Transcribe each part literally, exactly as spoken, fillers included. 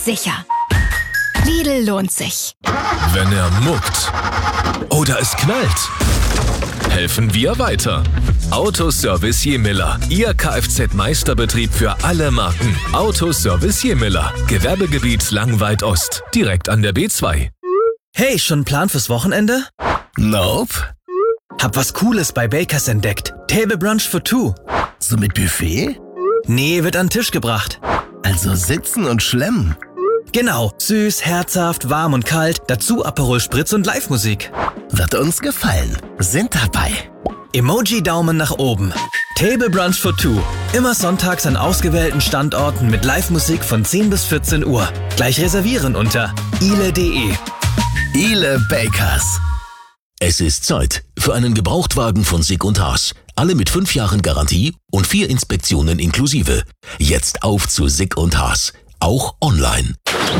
Sicher. Lidl lohnt sich. Wenn er muckt oder es knallt, helfen wir weiter. Autoservice Jemiller, Ihr Kfz-Meisterbetrieb für alle Marken. Autoservice Jemiller, Gewerbegebiet Langweid Ost, direkt an der B zwei. Hey, schon einen Plan fürs Wochenende? Nope. Hab was Cooles bei Bakers entdeckt. Table Brunch for two. So mit Buffet? Nee, wird an den Tisch gebracht. Also sitzen und schlemmen. Genau, süß, herzhaft, warm und kalt, dazu Aperol Spritz und Live-Musik. Wird uns gefallen. Sind dabei. Emoji-Daumen nach oben. Table Brunch for two. Immer sonntags an ausgewählten Standorten mit Live-Musik von zehn bis vierzehn Uhr. Gleich reservieren unter ile punkt de. Ile Bakers. Es ist Zeit für einen Gebrauchtwagen von Sick und Haas. Alle mit fünf Jahren Garantie und vier Inspektionen inklusive. Jetzt auf zu Sick und Haas. Auch online.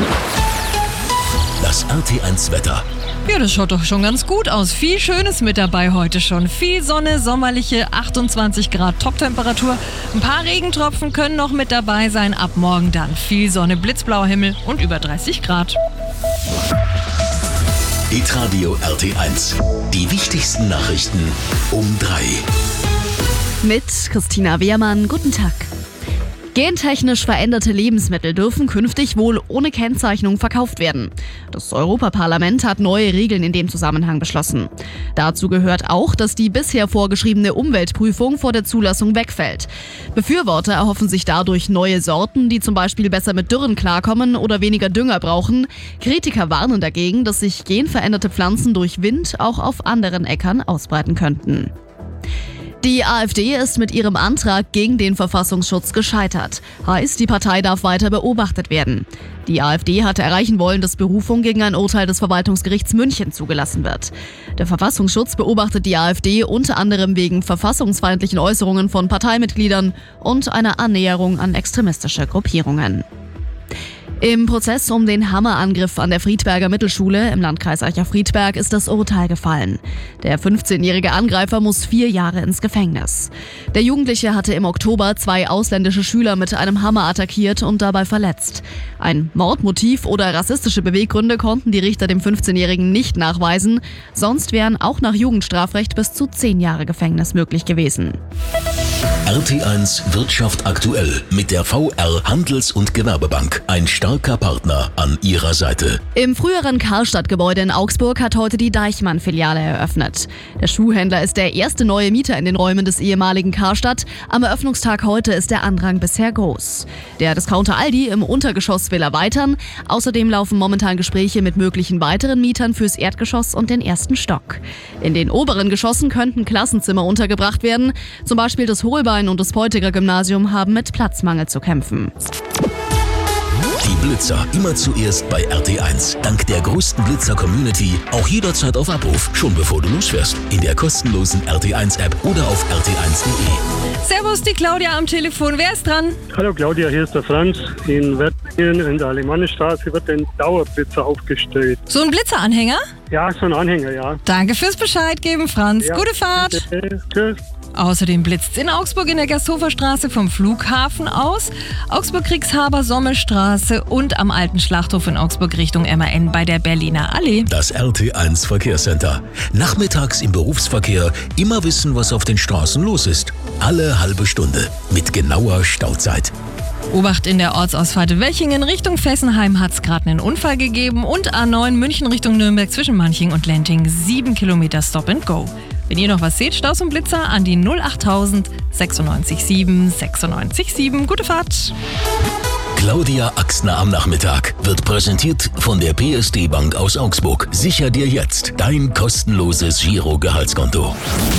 Das R T eins Wetter. Ja, das schaut doch schon ganz gut aus. Viel Schönes mit dabei heute schon. Viel Sonne, sommerliche achtundzwanzig Grad Toptemperatur. Ein paar Regentropfen können noch mit dabei sein. Ab morgen dann viel Sonne, blitzblauer Himmel und über dreißig Grad. Hitradio R T eins. Die wichtigsten Nachrichten um drei. Mit Christina Wehrmann, guten Tag. Gentechnisch veränderte Lebensmittel dürfen künftig wohl ohne Kennzeichnung verkauft werden. Das Europaparlament hat neue Regeln in dem Zusammenhang beschlossen. Dazu gehört auch, dass die bisher vorgeschriebene Umweltprüfung vor der Zulassung wegfällt. Befürworter erhoffen sich dadurch neue Sorten, die zum Beispiel besser mit Dürren klarkommen oder weniger Dünger brauchen. Kritiker warnen dagegen, dass sich genveränderte Pflanzen durch Wind auch auf anderen Äckern ausbreiten könnten. Die AfD ist mit ihrem Antrag gegen den Verfassungsschutz gescheitert. Heißt, die Partei darf weiter beobachtet werden. Die AfD hatte erreichen wollen, dass Berufung gegen ein Urteil des Verwaltungsgerichts München zugelassen wird. Der Verfassungsschutz beobachtet die AfD unter anderem wegen verfassungsfeindlichen Äußerungen von Parteimitgliedern und einer Annäherung an extremistische Gruppierungen. Im Prozess um den Hammerangriff an der Friedberger Mittelschule im Landkreis Eicher-Friedberg ist das Urteil gefallen. Der fünfzehnjährige Angreifer muss vier Jahre ins Gefängnis. Der Jugendliche hatte im Oktober zwei ausländische Schüler mit einem Hammer attackiert und dabei verletzt. Ein Mordmotiv oder rassistische Beweggründe konnten die Richter dem fünfzehnjährigen nicht nachweisen. Sonst wären auch nach Jugendstrafrecht bis zu zehn Jahre Gefängnis möglich gewesen. R T eins Wirtschaft aktuell mit der V R Handels- und Gewerbebank. Ein starker Partner an ihrer Seite. Im früheren Karstadt-Gebäude in Augsburg hat heute die Deichmann-Filiale eröffnet. Der Schuhhändler ist der erste neue Mieter in den Räumen des ehemaligen Karstadt. Am Eröffnungstag heute ist der Andrang bisher groß. Der Discounter Aldi im Untergeschoss will erweitern. Außerdem laufen momentan Gespräche mit möglichen weiteren Mietern fürs Erdgeschoss und den ersten Stock. In den oberen Geschossen könnten Klassenzimmer untergebracht werden. Zum Beispiel das Holbein und das Peutiger Gymnasium haben mit Platzmangel zu kämpfen. Die Blitzer immer zuerst bei R T eins. Dank der größten Blitzer-Community auch jederzeit auf Abruf, schon bevor du losfährst. In der kostenlosen R T eins App oder auf r t eins punkt de. Servus, die Claudia am Telefon. Wer ist dran? Hallo Claudia, hier ist der Franz. In Wertingen in der Alemannenstraße wird ein Dauerblitzer aufgestellt. So ein Blitzeranhänger? Ja, so ein Anhänger, ja. Danke fürs Bescheid geben, Franz. Ja, Gute Fahrt. bitte. Tschüss. Außerdem blitzt in Augsburg in der Gersthofer-Straße vom Flughafen aus, Augsburg-Kriegshaber-Sommelstraße und am alten Schlachthof in Augsburg Richtung M A N bei der Berliner Allee. Das R T eins Verkehrscenter. Nachmittags im Berufsverkehr immer wissen, was auf den Straßen los ist. Alle halbe Stunde mit genauer Stauzeit. Obacht in der Ortsausfahrt Wechingen Richtung Fessenheim hat es gerade einen Unfall gegeben und A neun München Richtung Nürnberg zwischen Manching und Lenting sieben Kilometer Stop and Go. Wenn ihr noch was seht, Staus und Blitzer an die null achttausend sechsundneunzig sieben sechsundneunzig sieben. Gute Fahrt! Claudia Axner am Nachmittag wird präsentiert von der P S D Bank aus Augsburg. Sicher dir jetzt dein kostenloses Giro-Gehaltskonto.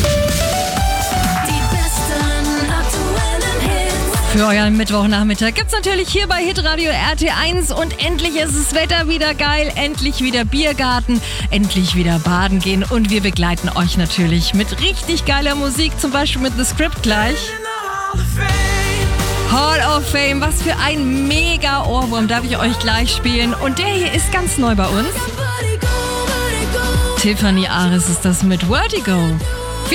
Für euren Mittwochnachmittag gibt's natürlich hier bei Hitradio R T eins und endlich ist das Wetter wieder geil, endlich wieder Biergarten, endlich wieder baden gehen und wir begleiten euch natürlich mit richtig geiler Musik, zum Beispiel mit The Script gleich. Hall of Fame, was für ein mega Ohrwurm darf ich euch gleich spielen und der hier ist ganz neu bei uns. Tiffany Aris ist das mit Vertigo.